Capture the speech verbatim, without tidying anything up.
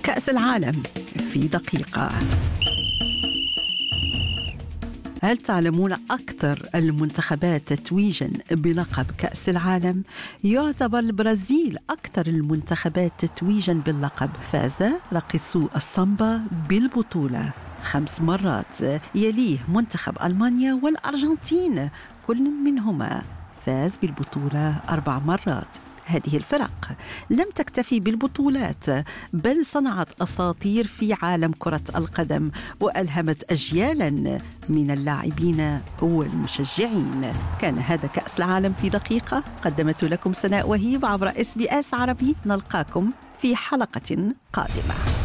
كأس العالم في دقيقة. هل تعلمون أكثر المنتخبات تتويجاً بلقب كأس العالم؟ يعتبر البرازيل أكثر المنتخبات تتويجاً باللقب. فاز راقصو السامبا بالبطولة خمس مرات، يليه منتخب ألمانيا والأرجنتين، كل منهما فاز بالبطولة أربع مرات. هذه الفرق لم تكتفي بالبطولات، بل صنعت أساطير في عالم كرة القدم وألهمت أجيالا من اللاعبين والمشجعين. كان هذا كأس العالم في دقيقة، قدمت لكم سناء وهيب عبر إس بي إس عربي. نلقاكم في حلقة قادمة.